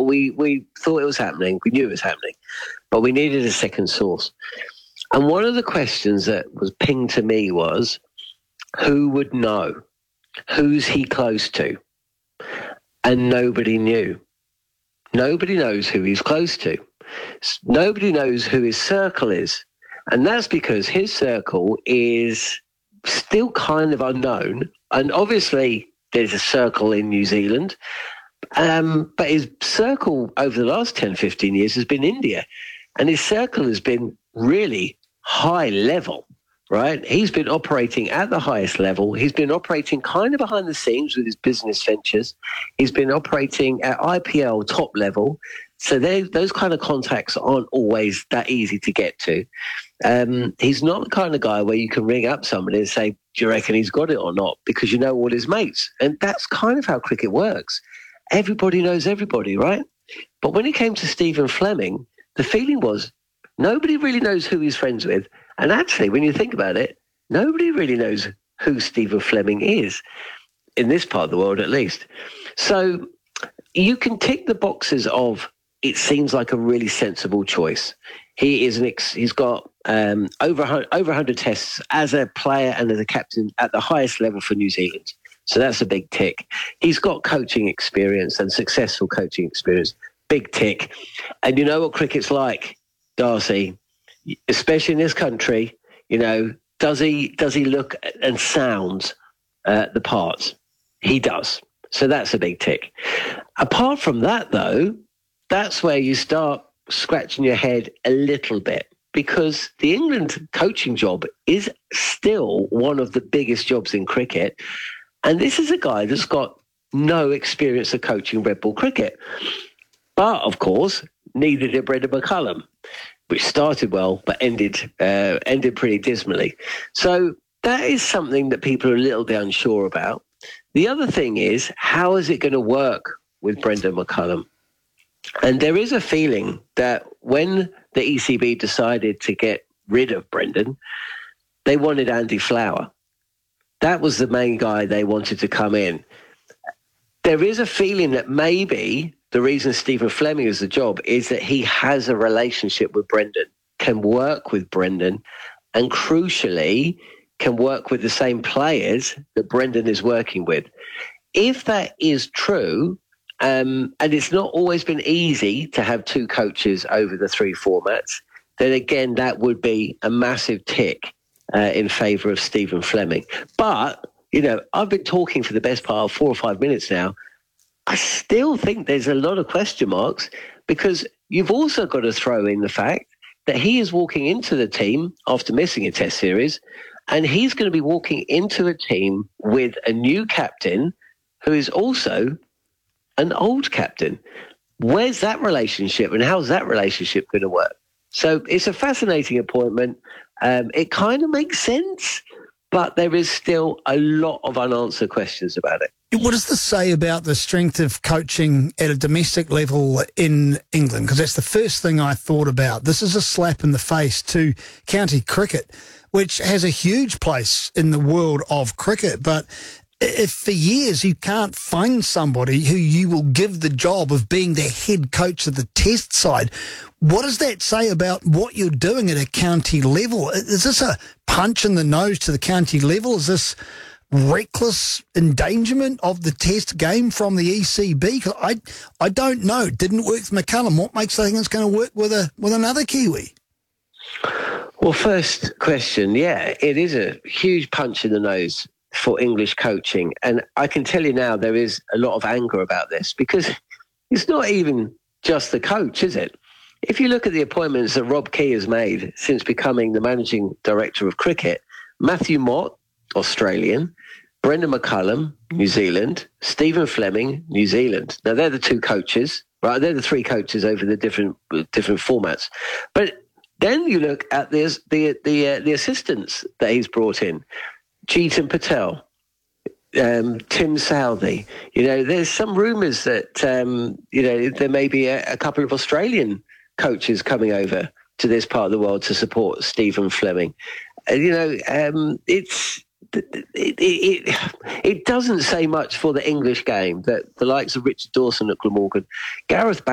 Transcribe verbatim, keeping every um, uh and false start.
we, we thought it was happening. We knew it was happening. But we needed a second source. And one of the questions that was pinged to me was, who would know? Who's he close to? And nobody knew. Nobody knows who he's close to. Nobody knows who his circle is. And that's because his circle is still kind of unknown. And obviously there's a circle in New Zealand. Um, but his circle over the last ten, fifteen years has been India. And his circle has been really high level, right? He's been operating at the highest level. He's been operating kind of behind the scenes with his business ventures. He's been operating at I P L top level. So they, those kind of contacts aren't always that easy to get to. Um, he's not the kind of guy where you can ring up somebody and say, do you reckon he's got it or not? Because you know all his mates. And that's kind of how cricket works. Everybody knows everybody, right? But when it came to Stephen Fleming, the feeling was nobody really knows who he's friends with. And actually, when you think about it, nobody really knows who Stephen Fleming is, in this part of the world at least. So you can tick the boxes of, it seems like a really sensible choice. He is an ex, he's got um, over, over one hundred tests as a player and as a captain at the highest level for New Zealand. So that's a big tick. He's got coaching experience and successful coaching experience. Big tick. And you know what cricket's like, Darcy, especially in this country, you know, does he does he look and sound uh, the part? He does. So that's a big tick. Apart from that, though, that's where you start scratching your head a little bit, because the England coaching job is still one of the biggest jobs in cricket. And this is a guy that's got no experience of coaching red ball cricket. But, of course, neither did Brendan McCullum, which started well but ended uh, ended pretty dismally. So that is something that people are a little bit unsure about. The other thing is, how is it going to work with Brendan McCullum? And there is a feeling that when the E C B decided to get rid of Brendan, they wanted Andy Flower. That was the main guy they wanted to come in. There is a feeling that maybe the reason Stephen Fleming has the job is that he has a relationship with Brendan, can work with Brendan, and crucially, can work with the same players that Brendan is working with. If that is true, um, and it's not always been easy to have two coaches over the three formats, then again, that would be a massive tick uh, in favour of Stephen Fleming. But, you know, I've been talking for the best part of four or five minutes now. I still think there's a lot of question marks, because you've also got to throw in the fact that he is walking into the team after missing a test series, and he's going to be walking into a team with a new captain who is also an old captain. Where's that relationship, and how's that relationship going to work? So it's a fascinating appointment. Um, it kind of makes sense, but there is still a lot of unanswered questions about it. What does this say about the strength of coaching at a domestic level in England? Because that's the first thing I thought about. This is a slap in the face to county cricket, which has a huge place in the world of cricket. But if for years you can't find somebody who you will give the job of being the head coach of the test side, what does that say about what you're doing at a county level? Is this a punch in the nose to the county level? Is this reckless endangerment of the test game from the E C B? Cause I, I don't know. It didn't work with McCullum. What makes I think it's going to work with a with another Kiwi? Well, first question, yeah, it is a huge punch in the nose for English coaching. And I can tell you now there is a lot of anger about this, because it's not even just the coach, is it? If you look at the appointments that Rob Key has made since becoming the managing director of cricket, Matthew Mott, Australian, Brendan McCullum, New Zealand, Stephen Fleming, New Zealand. Now, they're the two coaches, right? They're the three coaches over the different different formats. But then you look at the the the, uh, the assistants that he's brought in. Chetan Patel, um, Tim Southey. You know, there's some rumours that, um, you know, there may be a, a couple of Australian coaches coming over to this part of the world to support Stephen Fleming. And, you know, um, it's... It, it, it, it doesn't say much for the English game that the likes of Richard Dawson at Glamorgan, Gareth